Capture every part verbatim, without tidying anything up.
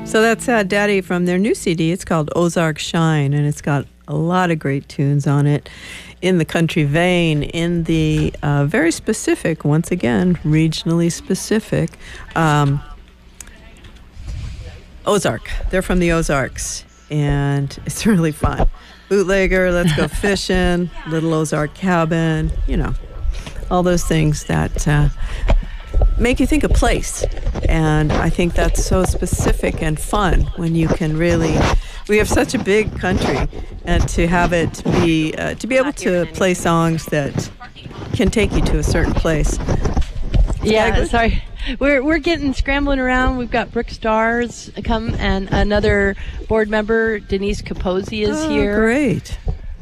So that's uh, Daddy from their new C D. It's called Ozark Shine, and it's got a lot of great tunes on it in the country vein, in the uh, very specific, once again, regionally specific, um, Ozark. They're from the Ozarks, and it's really fun. Bootlegger, Let's Go Fishing, Little Ozark Cabin, you know, all those things that uh, make you think of place. And I think that's so specific and fun when you can really, we have such a big country, and to have it be, uh, to be able to play songs that can take you to a certain place. Yeah, sorry. We're we're getting scrambling around. We've got Brooke Stars come, and another board member, Denise Capozzi, is oh, here. Great.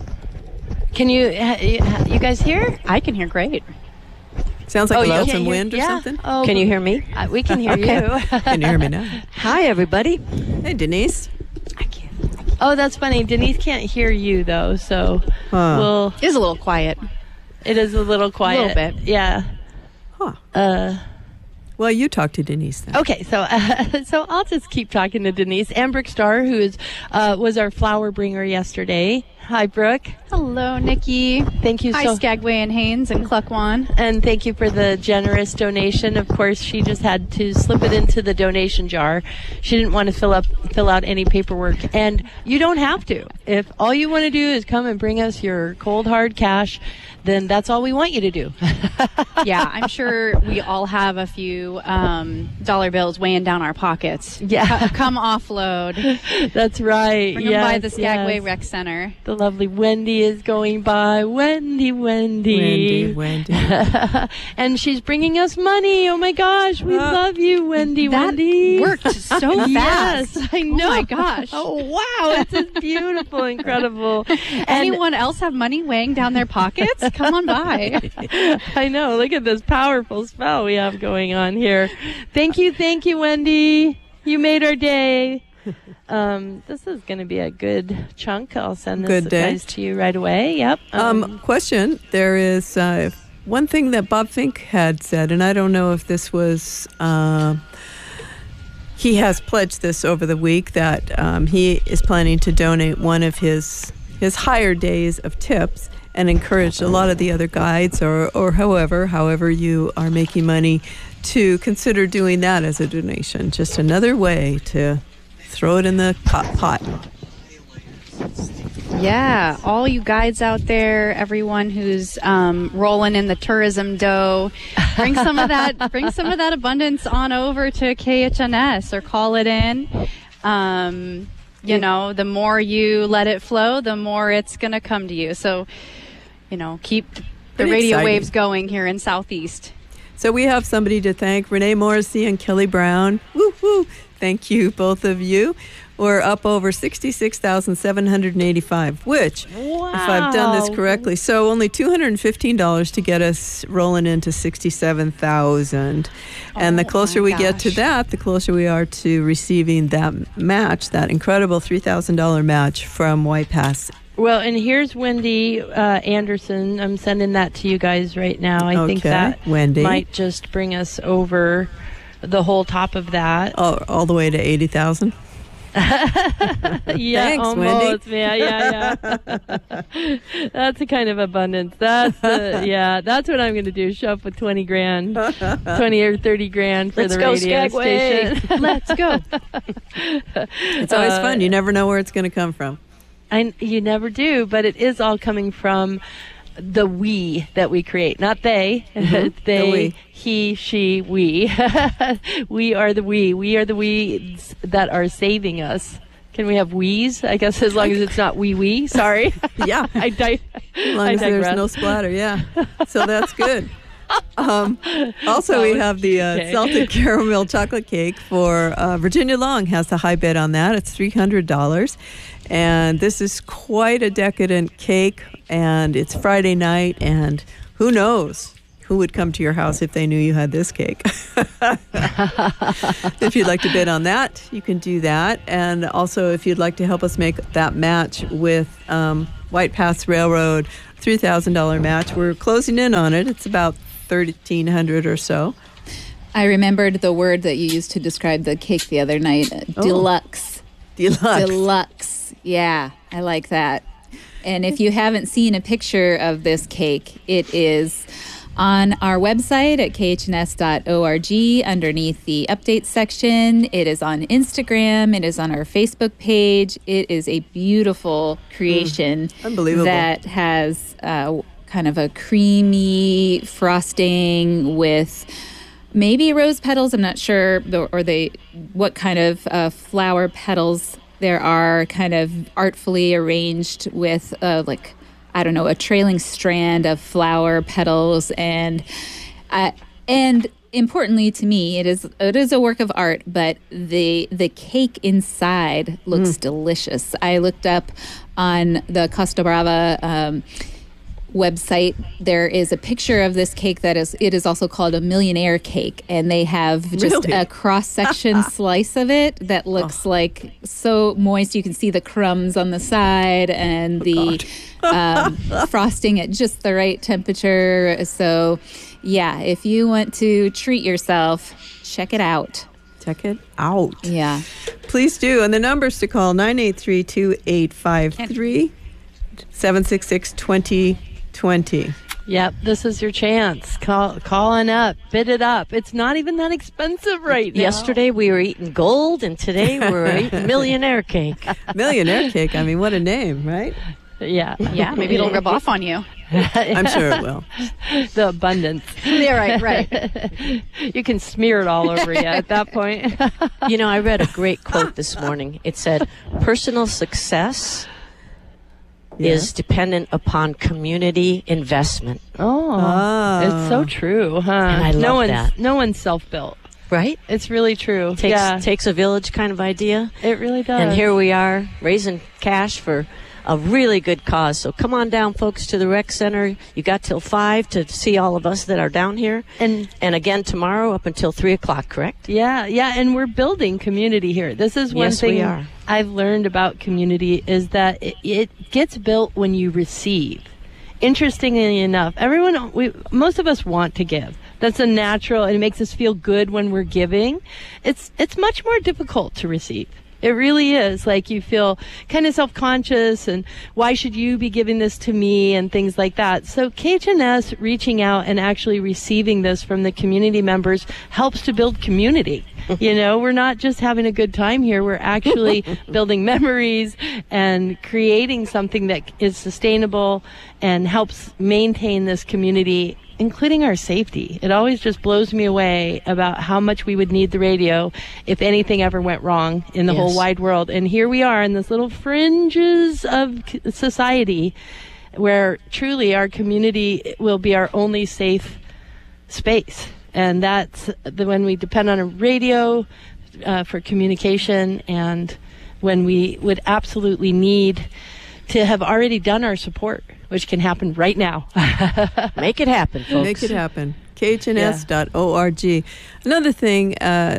Can you, you guys hear? I can hear great. Sounds like oh, loud some hear, wind or yeah. something. Oh, can you hear me? Uh, we can hear okay. you. Can you hear me now? Hi, everybody. Hey, Denise. I can't. Oh, that's funny. Denise can't hear you, though, so Huh. we'll... It is a little quiet. It is a little quiet. A little bit. Yeah. Huh. Uh... Well, you talk to Denise then. Okay, so uh, so I'll just keep talking to Denise. And Brooke Starr, who is uh, was our flower bringer yesterday. Hi, Brooke. Hello, Nikki. Thank you Hi, so Skagway and Haynes and Cluckwan. And thank you for the generous donation. Of course, she just had to slip it into the donation jar. She didn't want to fill up fill out any paperwork, and you don't have to. If all you want to do is come and bring us your cold hard cash, then that's all we want you to do. Yeah, I'm sure we all have a few um, dollar bills weighing down our pockets. Yeah. C- come offload. That's right. Bring yes, them by the Skagway yes. Rec Center. The lovely Wendy is going by. Wendy, Wendy. Wendy, Wendy. And she's bringing us money. Oh, my gosh. We Uh, love you, Wendy, that Wendy. worked so fast. Yes, I know. Oh, my gosh. Oh, wow. It's just beautiful, incredible. And Anyone else have money weighing down their pockets? Come on by. I know. Look at this powerful spell we have going on here. Thank you. Thank you, Wendy. You made our day. Um, this is going to be a good chunk. I'll send this Good day. guys to you right away. Yep. Um, question. There is uh, one thing that Bob Fink had said, and I don't know if this was... Uh, he has pledged this over the week that um, he is planning to donate one of his his higher days of tips and encouraged a lot of the other guides or, or however, however you are making money to consider doing that as a donation. Just another way to throw it in the pot. pot. Yeah, all you guides out there, everyone who's um, rolling in the tourism dough, bring some of that. Bring some of that abundance on over to K H N S or call it in. Um, you know, the more you let it flow, the more it's going to come to you. So, you know, keep the Pretty radio exciting. waves going here in Southeast. So we have somebody to thank, Renee Morrissey and Kelly Brown. Woo woo! Thank you, both of you. We're up over sixty-six thousand seven hundred eighty-five, which, wow. if I've done this correctly, so only two hundred fifteen dollars to get us rolling into sixty-seven thousand. And Oh, the closer my we get to gosh. that, the closer we are to receiving that match, that incredible three thousand dollars match from White Pass. Well, and here's Wendy uh, Anderson. I'm sending that to you guys right now. I think Okay, that Wendy. might just bring us over the whole top of that. Oh, all the way to eighty thousand. Yeah, Thanks, almost. Wendy. Yeah, yeah, yeah. That's a kind of abundance. That's uh, yeah. That's what I'm going to do. Show up with twenty grand, twenty or thirty grand for Let's the go, radio Skagway. station. Let's go. It's always Uh, fun. You never know where it's going to come from. I, you never do, but it is all coming from the we that we create, not they. Mhm, they, the we. he, she, we. We are the we. We are the we's that are saving us. Can we have we's? I guess as long as it's not wee wee. Sorry. Yeah. I di- As long I as there's digress. no splatter, yeah. So that's good. Um, also, That we was have the uh, okay. salted caramel chocolate cake for uh, Virginia Long has the high bid on that. It's three hundred dollars. And this is quite a decadent cake. And it's Friday night. And who knows who would come to your house if they knew you had this cake. If you'd like to bid on that, you can do that. And also, if you'd like to help us make that match with um, White Pass Railroad, three thousand dollars match, we're closing in on it. It's about thirteen hundred dollars or so. I remembered the word that you used to describe the cake the other night. Oh. Deluxe. Deluxe. Deluxe. Yeah, I like that. And if you haven't seen a picture of this cake, it is on our website at k h n s dot org underneath the updates section. It is on Instagram. It is on our Facebook page. It is a beautiful creation. Mm, unbelievable. That has uh, kind of a creamy frosting with maybe rose petals. I'm not sure, or they what kind of uh, flower petals there are, kind of artfully arranged with uh, like, I don't know, a trailing strand of flower petals. And uh, and importantly to me, it is it is a work of art, but the the cake inside looks mm. delicious. I looked up on the Costa Brava um, website. There is a picture of this cake that is it is also called a millionaire cake, and they have just really? a cross-section slice of it that looks oh. like so moist. You can see the crumbs on the side and the oh, um, frosting at just the right temperature. So yeah, if you want to treat yourself, check it out. Check it out. Yeah. Please do. And the numbers to call, nine eight three, two eight five three, seven six six, two zero two zero. Yep, this is your chance. Call, call on up, bid it up. It's not even that expensive right now. Yesterday we were eating gold, and today we're eating millionaire cake. Millionaire cake. I mean, what a name, right? Yeah. Yeah, maybe it'll rub off on you. I'm sure it will. The abundance. Yeah, right, right. You can smear it all over you at that point. You know, I read a great quote this morning. It said, personal success Yeah. is dependent upon community investment. Oh, Ah. it's so true, huh? And I no love one's, that. No one's self-built. Right? It's really true. Takes, yeah, takes a village kind of idea. it really does. And here we are raising cash for a really good cause. So come on down, folks, to the rec center. You got till five to see all of us that are down here. And And again tomorrow up until three o'clock, correct? yeah, yeah, and we're building community here. This is one Yes, thing we are. I've learned about community is that it, it gets built when you receive. Interestingly enough, everyone, we, most of us want to give. That's a natural, and it makes us feel good when we're giving. It's it's much more difficult to receive. It really is. Like, you feel kind of self-conscious, and why should you be giving this to me, and things like that. So K H N S reaching out and actually receiving this from the community members helps to build community. You know, we're not just having a good time here. We're actually building memories and creating something that is sustainable and helps maintain this community, including our safety. It always just blows me away about how much we would need the radio if anything ever went wrong in the Yes. whole wide world. And here we are in this little fringes of c- society where truly our community will be our only safe space. And that's the, when we depend on a radio uh, for communication, and when we would absolutely need to have already done our support, which can happen right now. Make it happen, folks. Make it happen. K H N S dot org. Another thing, uh,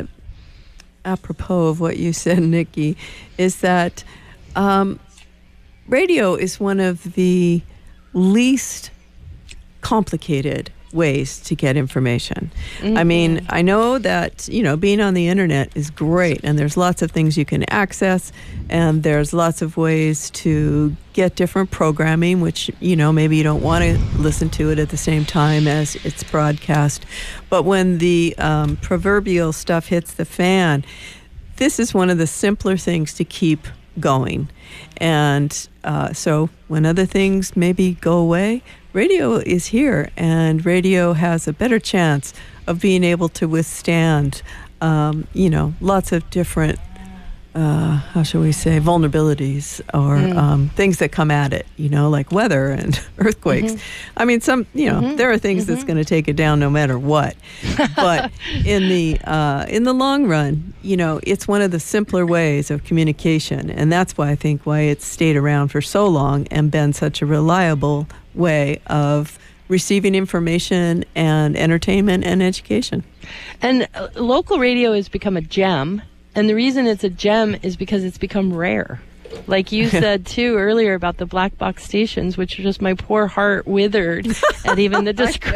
apropos of what you said, Nikki, is that um, radio is one of the least complicated ways to get information. Mm-hmm. I mean, I know that, you know, being on the internet is great, and there's lots of things you can access, and there's lots of ways to get different programming, which, you know, maybe you don't want to listen to it at the same time as it's broadcast. But when the um, proverbial stuff hits the fan, this is one of the simpler things to keep going. And uh, so when other things maybe go away, radio is here, and radio has a better chance of being able to withstand, um, you know, lots of different, uh, how shall we say, vulnerabilities or mm. um, things that come at it, you know, like weather and earthquakes. Mm-hmm. I mean, some, you know, mm-hmm. there are things mm-hmm. that's going to take it down no matter what. But in the uh, in the long run, you know, it's one of the simpler ways of communication, and that's why I think why it's stayed around for so long and been such a reliable way of receiving information and entertainment and education. And uh, local radio has become a gem, and the reason it's a gem is because it's become rare. Like you said, too, earlier about the black box stations, which just my poor heart withered at even the description.